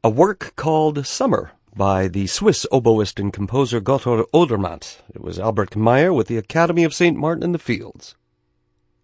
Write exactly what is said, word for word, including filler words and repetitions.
a work called Summer by the Swiss oboist and composer Gotthard Odermatt. It was Albert Meyer with the Academy of Saint Martin in the Fields.